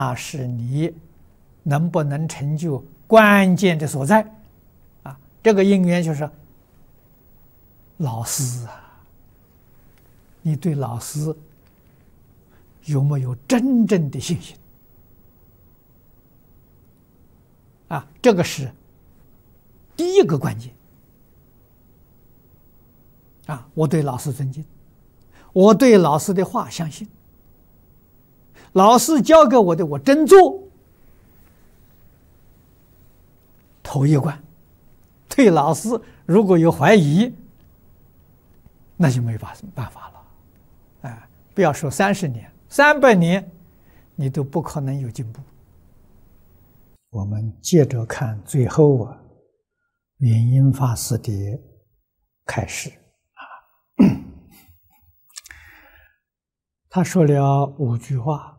那是你能不能成就关键的所在啊！这个因缘就是老师啊，你对老师有没有真正的信心啊？这个是第一个关键啊！我对老师尊敬，我对老师的话相信，老师教给我的我真做。头一关，对老师如果有怀疑，那就没办法了。哎，不要说30年，300年，你都不可能有进步。我们接着看最后啊，圆音法师的开示啊，他说了5句话。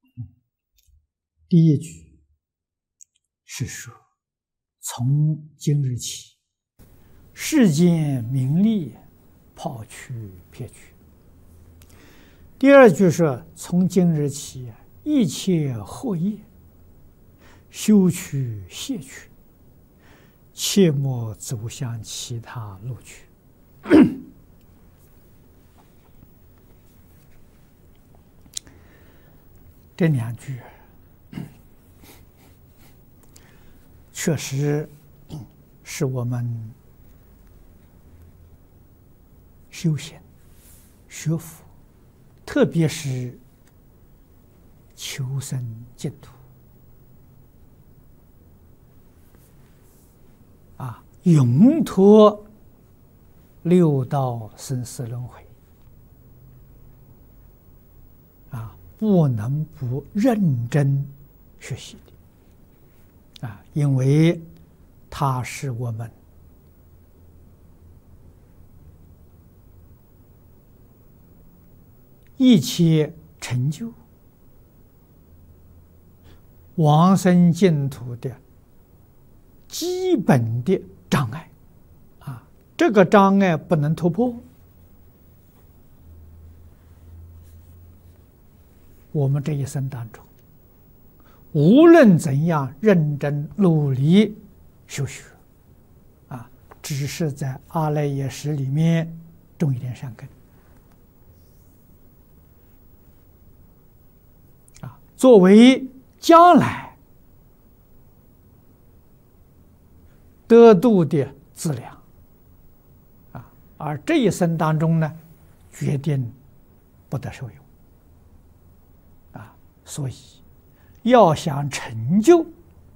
第一句是说，从今日起，世间名利抛去撇去。第二句是从今日起，一切惑业修去卸去，切莫走向其他路去。这2句确实是我们修行学佛，特别是求生净土啊，永脱6道生死轮回啊，不能不认真学习的啊，因为它是我们一切成就往生净土的基本的障碍啊，这个障碍不能突破，我们这一生当中，无论怎样认真努力修学啊，只是在阿赖耶识里面种一点善根啊，作为将来得度的资粮啊，而这一生当中呢，决定不得受用啊，所以要想成就，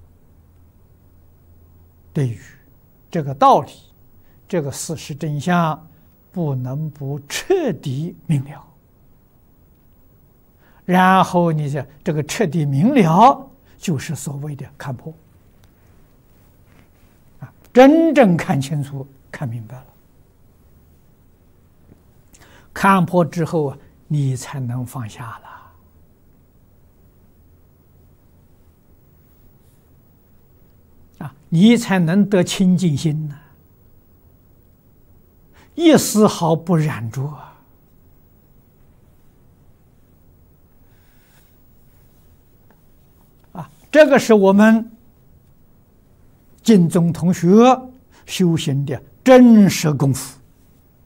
对于这个道理、这个事实真相，不能不彻底明了。然后你这个彻底明了，就是所谓的看破啊，真正看清楚、看明白了。看破之后啊，你才能放下了。啊，你才能得清净心呢，一丝毫不染着啊！这个是我们净宗同学修行的真实功夫。